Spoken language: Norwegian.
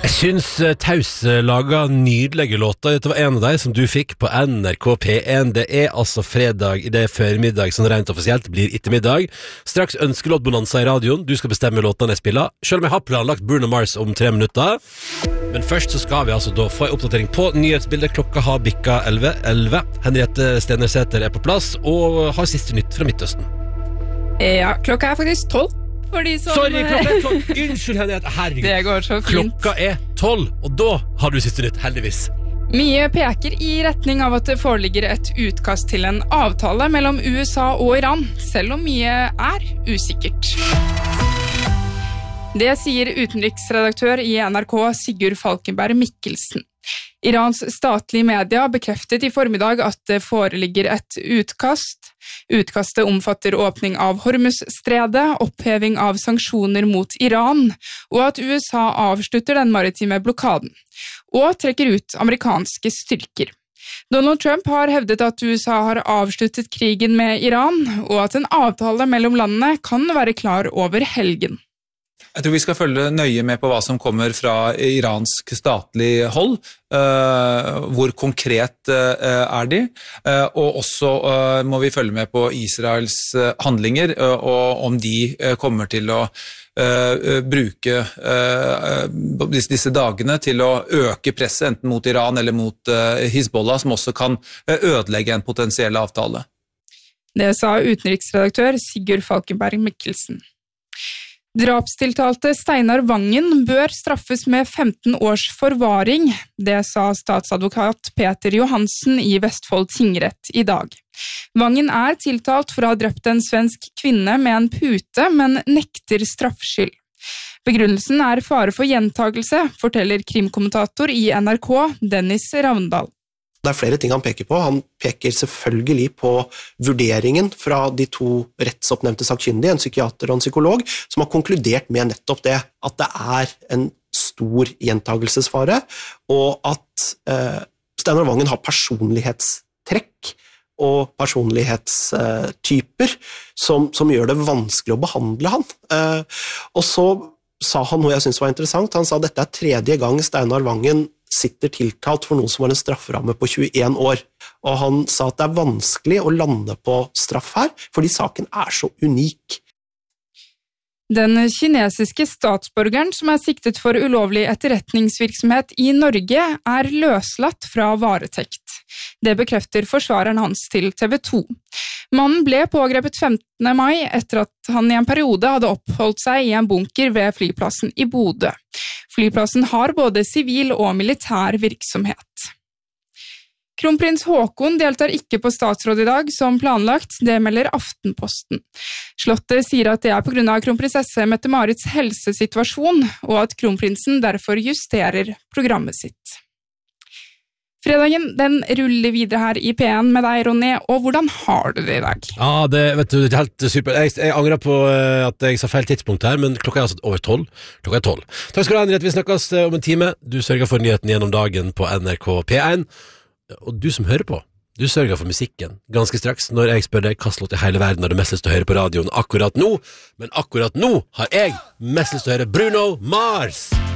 Jeg synes Taus lager nydelige låter. Dette var en av dem som du fikk på NRK P1. Det altså fredag, det førmiddag som rent offisielt blir ettermiddag. Straks ønskelåtbonanza i radioen. Du skal bestemme låtene jeg spiller, selv om jeg har planlagt Bruno Mars om 3 minutter. Men først så skal vi altså da få en oppdatering på nyhetsbildet. Klokka har bikket 11. Henriette Stenersæter på plass og har siste nytt fra Midtøsten. Ja, klokka faktisk 12. Sorry, klokka 12. Unnskyld, Henriette. Herregud. Det går så fint. Klokka 12, og da har du siste nytt, heldigvis. Mye peker i retning av at det foreligger et utkast til en avtale mellom USA og Iran, selv om mye usikkert. Det sier utenriksredaktør i NRK Sigurd Falkenberg Mikkelsen. Irans statlige media bekreftet i formiddag at det foreligger et utkast. Utkastet omfatter åpning av Hormuzstredet, oppheving av sanksjoner mot Iran, og at USA avslutter den maritime blokaden, og trekker ut amerikanske styrker. Donald Trump har hevdet at USA har avsluttet krigen med Iran, og at en avtale mellom landene kan være klar over helgen. Jeg tror vi skal følge nøye med på hva som kommer fra iransk statlig hold, hvor konkret de, og også må vi følge med på Israels handlinger, og om de kommer til å bruke disse dagene til å øke presset enten mot Iran eller mot Hizbollah, som også kan ødelegge en potensiell avtale. Det sa utenriksredaktør Sigurd Falkenberg Mikkelsen. Drapstiltalte Steinar Vangen bør straffes med 15 års forvaring, det sa statsadvokat Peter Johansen i Vestfold tingrett i dag. Vangen tiltalt for å ha drept en svensk kvinne med en pute, men nekter straffskyld. Begrunnelsen fare for gjentagelse, forteller krimkommentator i NRK, Dennis Ravndal. Det flere ting han peker på. Han peker selvfølgelig på vurderingen fra de 2 rettsoppnevnte sakkyndige, en psykiater og en psykolog, som har konkludert med nettopp det, at det en stor gjentagelsesfare, og at Steinar Vangen har personlighetstrekk og personlighetstyper som gjør det vanskelig å behandle han. Og så sa han noe jeg synes var interessant. Han sa at dette 3. gang Steinar Vangen sitter tiltalt for noe som var en strafferamme på 21 år. Og han sa at det vanskelig å lande på straff her, fordi saken så unik. Den kinesiske statsborgeren som siktet for ulovlig etterretningsvirksomhet i Norge løslatt fra varetekt. Det bekrefter forsvareren hans til TV 2. Mannen ble pågrepet 15. mai etter at han i en periode hadde oppholdt seg i en bunker ved flyplassen i Bodø. Flyplassen har både sivil og militær virksomhet. Kronprins Haakon deltar ikke på statsråd i dag som planlagt, det melder Aftenposten. Slottet sier at det på grunn av kronprinsesse Mette-Marits helsesituasjon, og at kronprinsen derfor justerer programmet sitt. Fredagen, den ruller videre her i P1 med deg, Ronny, og hvordan har du det i dag? Ja, det er helt super. Jeg angrer på at jeg sa feil tidspunkt her, men klokka altså over 12. Klokka 12. Takk skal du ha, Henriette. Vi snakkes om en time. Du sørger for nyheten gjennom dagen på NRK P1. Og du som hører på, du sørger for musikken ganske straks når jeg spør deg hva slått i hele verden har du mest lyst til å høre på radioen akkurat nå. Men akkurat nå har jeg mest lyst til å høre Bruno Mars.